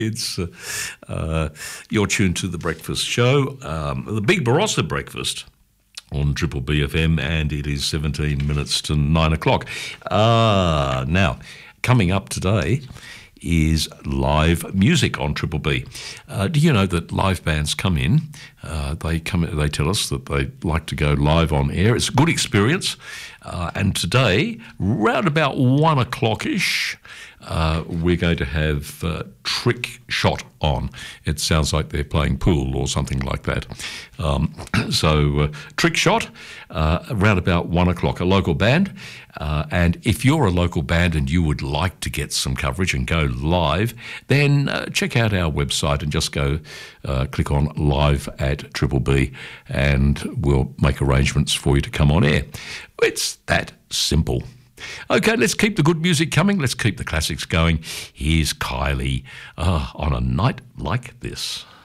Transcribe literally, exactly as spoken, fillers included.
It's uh, uh, you're tuned to the Breakfast Show, um, the Big Barossa Breakfast on Triple B F M, and it is seventeen minutes to nine o'clock. Uh, now, coming up today is live music on Triple B. Uh, do you know that live bands come in? Uh, they come. They tell us that they like to go live on air. It's a good experience. Uh, and today, round about one o'clock-ish, uh, we're going to have uh, Trick Shot on. It sounds like they're playing pool or something like that. Um, so, uh, Trick Shot, uh, around about one o'clock, a local band. Uh, and if you're a local band and you would like to get some coverage and go live, then uh, check out our website and just go uh, click on Live at Triple B, and we'll make arrangements for you to come on air. It's that simple. Okay, let's keep the good music coming. Let's keep the classics going. Here's Kylie uh, on a night like this.